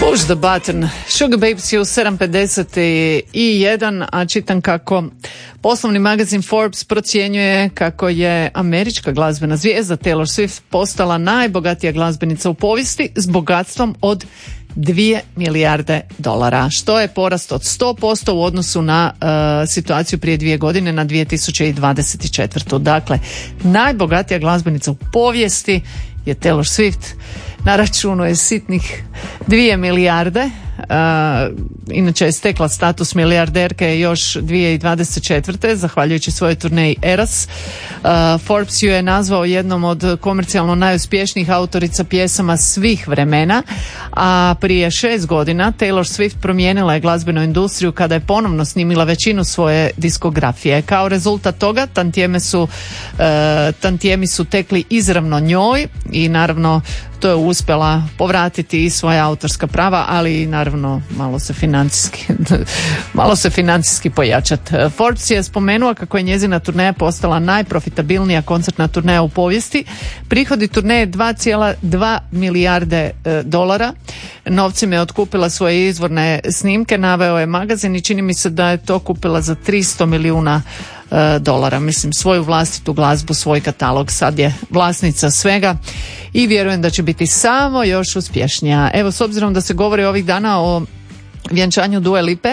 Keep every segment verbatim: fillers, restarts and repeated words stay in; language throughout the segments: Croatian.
Push the button. Sugar Babes je u sedam pedeset jedan, a čitam kako poslovni magazin Forbes procjenjuje kako je američka glazbena zvijezda Taylor Swift postala najbogatija glazbenica u povijesti s bogatstvom od dvije milijarde dolara, što je porast od sto posto u odnosu na uh, situaciju prije dvije godine na dvije tisuće dvadeset četvrtu. Dakle, najbogatija glazbenica u povijesti je Taylor Swift. Na računu je sitnih dvije milijarde. Uh, inače je stekla status milijarderke još dvije tisuće dvadeset četvrte zahvaljujući svojoj turneji Eras. Uh, Forbes ju je nazvao jednom od komercijalno najuspješnijih autorica pjesama svih vremena, a prije šest godina Taylor Swift promijenila je glazbenu industriju kada je ponovno snimila većinu svoje diskografije. Kao rezultat toga tantijeme su, uh, tantijemi su tekli izravno njoj i naravno to je uspjela povratiti i svoja autorska prava, ali i naravno malo se financijski malo se financijski pojačati. Forbes je spomenuo kako je njezina turneja postala najprofitabilnija koncertna turneja u povijesti. Prihodi turneje dva zarez dva milijarde e, dolara. Novcem je otkupila svoje izvorne snimke, naveo je magazin, i čini mi se da je to kupila za tristo milijuna dolara. Mislim, svoju vlastitu glazbu, svoj katalog. Sad je vlasnica svega i vjerujem da će biti samo još uspješnija. Evo, s obzirom da se govori ovih dana o vjenčanju Dua Lipe,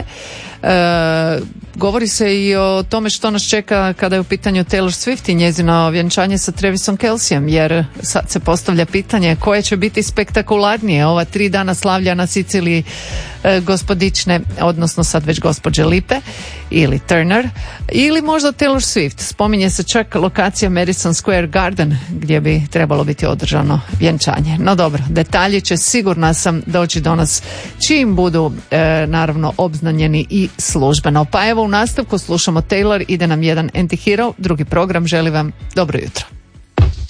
e, govori se i o tome što nas čeka kada je u pitanju Taylor Swift i njezino vjenčanje sa Travisom Kelcejem, jer sad se postavlja pitanje koje će biti spektakularnije, ova tri dana slavlja na Siciliji e, gospodične, odnosno sad već gospođe Lipe ili Turner, ili možda Taylor Swift. Spominje se čak lokacija Madison Square Garden gdje bi trebalo biti održano vjenčanje. No dobro, detalji će, sigurna sam, doći do nas čim budu e, naravno obznanjeni i službeno. Pa evo, u nastavku slušamo Taylor, ide nam jedan Anti-Hero, drugi program, želim vam dobro jutro.